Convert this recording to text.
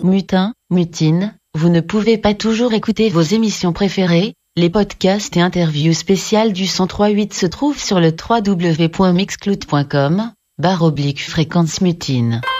Mutin, Mutine, vous ne pouvez pas toujours écouter vos émissions préférées. Les podcasts et interviews spéciales du 103.8 se trouvent sur le www.mixcloud.com/fréquence mutine.